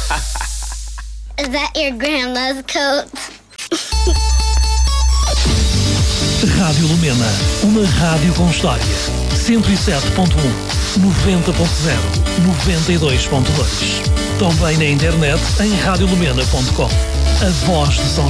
Is that your grandma's coat? Rádio Lumena, uma rádio com história. 107.1, 90.0, 92.2. Também na internet em radiolumena.com. A voz de São